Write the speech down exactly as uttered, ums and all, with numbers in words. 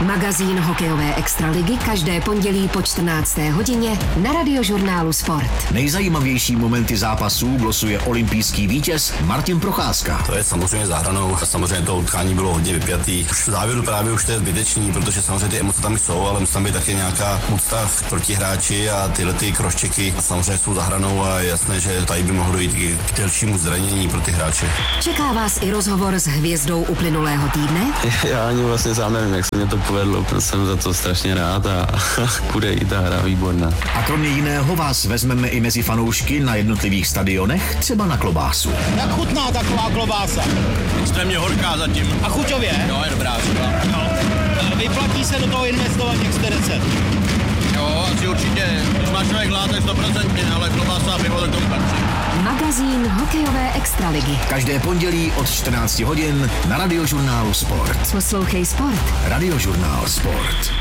Magazín hokejové extraligy každé pondělí po čtrnácté hodině na Radiožurnálu Sport. Nejzajímavější momenty zápasů glosuje olympijský vítěz Martin Procházka. To je samozřejmě za hranou. Samozřejmě to utkání bylo hodně vypjatý. Už v závěru právě už to je zbytečný, protože samozřejmě ty emoce tam jsou, ale musí tam být taky nějaká úcta proti hráči a tyhle ty kroščeky samozřejmě jsou za hranou a je jasné, že tady by mohlo jít i k delšímu zranění pro ty hráče. Čeká vás i rozhovor s hvězdou uplynulého týdne? Já ani vlastně sám nevím, jak se mě to povedlo. Jsem za to strašně rád a bude i ta hra výborná. A kromě jiného vás vezmeme i mezi fanoušky na jednotlivých stadionech, třeba na klobásu. Jak chutná taková klobása? Extrémně horká zatím. A chuťově? No, je dobrá třeba. No. Vyplatí se do toho investovat těch čtyřicet? Jo, asi určitě. Když máš člověk látek sto procent, ale klobása a pivo tak tomu patří. Magazín hokejové extraligy. Každé pondělí od čtrnácti hodin na Radiožurnálu Sport. Poslouchej Sport. Radiožurnál Sport.